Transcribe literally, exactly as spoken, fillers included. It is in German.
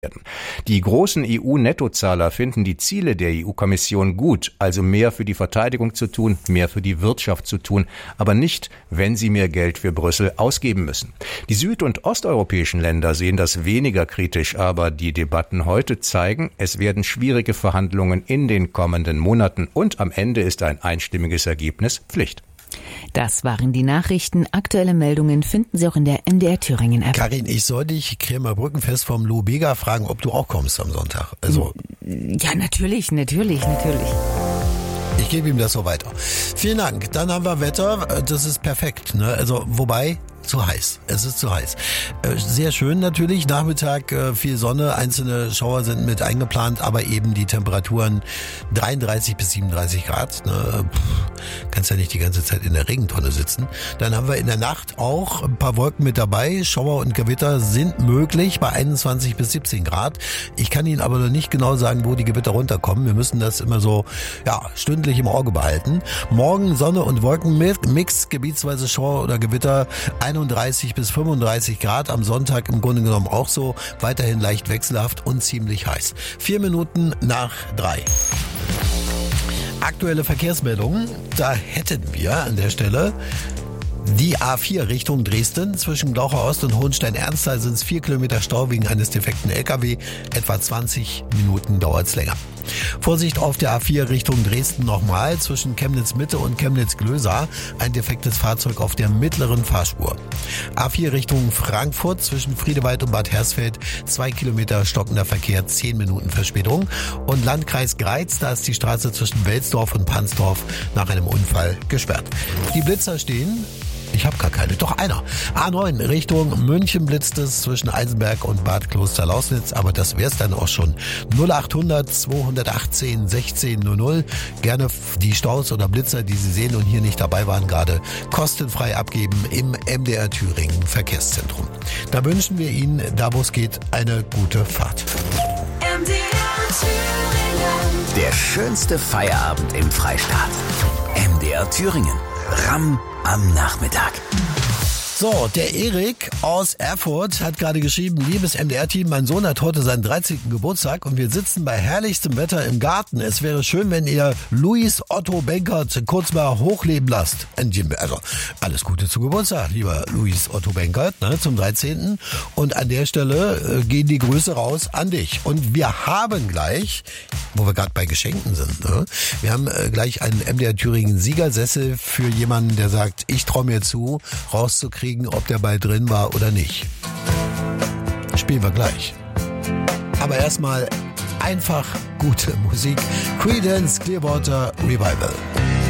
Die großen E U-Nettozahler finden die Ziele der E U-Kommission gut, also mehr für die Verteidigung zu tun, mehr für die Wirtschaft zu tun, aber nicht, wenn sie mehr Geld für Brüssel ausgeben müssen. Die süd- und osteuropäischen Länder sehen das weniger kritisch, aber die Debatten heute zeigen, es werden schwierige Verhandlungen in den kommenden Monaten und am Ende ist ein einstimmiges Ergebnis Pflicht. Das waren die Nachrichten. Aktuelle Meldungen finden Sie auch in der M D R Thüringen App. Karin, ich soll dich Krämer Brückenfest vom Lou Bega fragen, ob du auch kommst am Sonntag. Also ja, natürlich, natürlich, natürlich. Ich gebe ihm das so weiter. Vielen Dank. Dann haben wir Wetter. Das ist perfekt. Ne? Also wobei zu heiß. Es ist zu heiß. Sehr schön natürlich. Nachmittag viel Sonne. Einzelne Schauer sind mit eingeplant, aber eben die Temperaturen dreiunddreißig bis siebenunddreißig Grad. Ne? Kannst ja nicht die ganze Zeit in der Regentonne sitzen. Dann haben wir in der Nacht auch ein paar Wolken mit dabei. Schauer und Gewitter sind möglich bei einundzwanzig bis siebzehn Grad. Ich kann Ihnen aber noch nicht genau sagen, wo die Gewitter runterkommen. Wir müssen das immer so ja stündlich im Auge behalten. Morgen Sonne und Wolkenmix, gebietsweise Schauer oder Gewitter, einunddreißig bis fünfunddreißig Grad, am Sonntag im Grunde genommen auch so, weiterhin leicht wechselhaft und ziemlich heiß. Vier Minuten nach drei. Aktuelle Verkehrsmeldungen, da hätten wir an der Stelle die A vier Richtung Dresden. Zwischen Glaucher Ost und Hohenstein-Ernsthal sind es vier Kilometer Stau wegen eines defekten L K W. Etwa zwanzig Minuten dauert es länger. Vorsicht auf der A vier Richtung Dresden nochmal. Zwischen Chemnitz Mitte und Chemnitz Glösa ein defektes Fahrzeug auf der mittleren Fahrspur. A vier Richtung Frankfurt zwischen Friedewald und Bad Hersfeld. Zwei Kilometer stockender Verkehr, zehn Minuten Verspätung. Und Landkreis Greiz, da ist die Straße zwischen Welsdorf und Pansdorf nach einem Unfall gesperrt. Die Blitzer stehen. Ich habe gar keine, doch einer. A neun Richtung München blitzt es zwischen Eisenberg und Bad Kloster-Lausnitz, aber das wär's dann auch schon. null achthundert zweihundertachtzehn sechzehn null null. Gerne die Staus oder Blitzer, die Sie sehen und hier nicht dabei waren, gerade kostenfrei abgeben im M D R Thüringen Verkehrszentrum. Da wünschen wir Ihnen, da wo es geht, eine gute Fahrt. M D R Thüringen. Der schönste Feierabend im Freistaat. M D R Thüringen. Ramm am Nachmittag. So, der Erik aus Erfurt hat gerade geschrieben, liebes M D R-Team, mein Sohn hat heute seinen dreizehnten Geburtstag und wir sitzen bei herrlichstem Wetter im Garten. Es wäre schön, wenn ihr Luis Otto Benkert kurz mal hochleben lasst. Also, alles Gute zum Geburtstag, lieber Luis Otto Benkert, ne, zum dreizehnten Und an der Stelle äh, gehen die Grüße raus an dich. Und wir haben gleich, wo wir gerade bei Geschenken sind, ne, wir haben äh, gleich einen M D R Thüringen Siegersessel für jemanden, der sagt, ich traue mir zu, rauszukriegen, ob der Ball drin war oder nicht. Spielen wir gleich. Aber erstmal einfach gute Musik. Creedence Clearwater Revival.